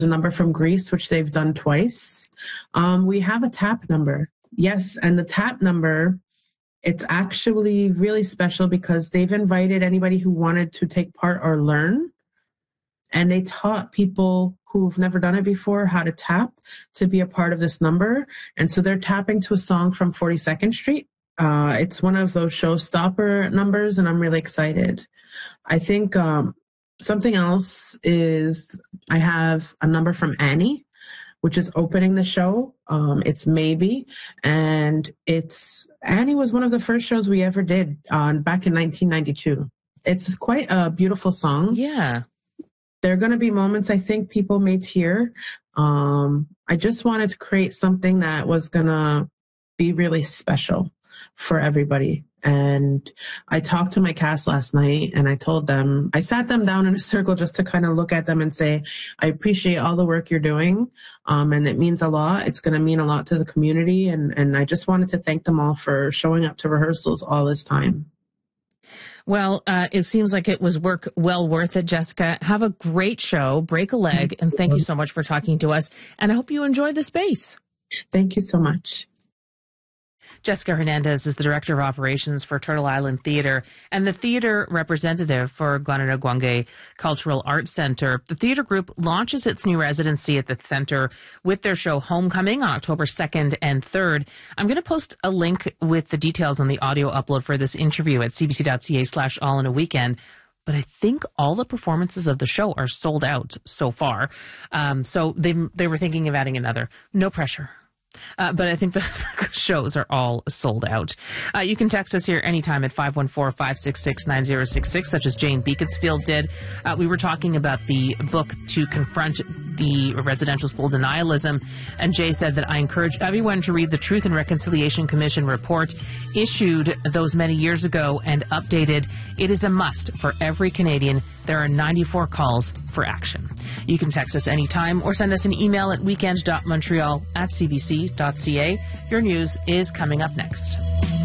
a number from Greece, which they've done twice. We have a tap number. Yes, and the tap number, it's actually really special because they've invited anybody who wanted to take part or learn. And they taught people who've never done it before how to tap to be a part of this number. And so they're tapping to a song from 42nd Street. It's one of those showstopper numbers, and I'm really excited. I think something else is I have a number from Annie, which is opening the show. It's Maybe. And Annie was one of the first shows we ever did back in 1992. It's quite a beautiful song. Yeah. There are going to be moments I think people may tear. I just wanted to create something that was going to be really special for everybody. And I talked to my cast last night and I told them, I sat them down in a circle just to kind of look at them and say, I appreciate all the work you're doing. And it means a lot. It's going to mean a lot to the community. And I just wanted to thank them all for showing up to rehearsals all this time. Well, it seems like it was work well worth it, Jessica. Have a great show, break a leg, and thank you so much for talking to us. And I hope you enjoy the space. Thank you so much. Jessica Hernandez is the Director of Operations for Turtle Island Theatre and the theatre representative for Guananagwange Cultural Arts Centre. The theatre group launches its new residency at the centre with their show Homecoming on October 2nd and 3rd. I'm going to post a link with the details on the audio upload for this interview at cbc.ca/all-in-a-weekend. But I think all the performances of the show are sold out so far. So they were thinking of adding another. No pressure. But I think the shows are all sold out. You can text us here anytime at 514-566-9066, such as Jane Beaconsfield did. We were talking about the book to confront the residential school denialism, and Jay said that I encourage everyone to read the Truth and Reconciliation Commission report issued those many years ago and updated. It is a must for every Canadian. There are 94 calls for action. You can text us anytime or send us an email at weekend.montreal@cbc.ca. Your news is coming up next.